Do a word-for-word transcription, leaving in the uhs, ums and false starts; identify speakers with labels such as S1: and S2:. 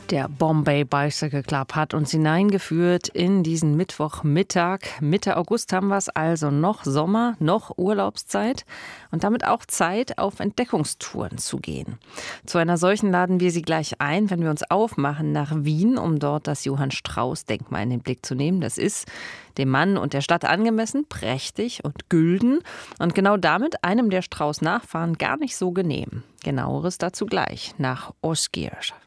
S1: Der Bombay Bicycle Club hat uns hineingeführt in diesen Mittwochmittag. Mitte August haben wir es also, noch Sommer, noch Urlaubszeit und damit auch Zeit, auf Entdeckungstouren zu gehen. Zu einer solchen laden wir Sie gleich ein, wenn wir uns aufmachen nach Wien, um dort das Johann-Strauß-Denkmal in den Blick zu nehmen. Das ist dem Mann und der Stadt angemessen, prächtig und gülden und genau damit einem der Strauß-Nachfahren gar nicht so genehm. Genaueres dazu gleich nach Osgirr.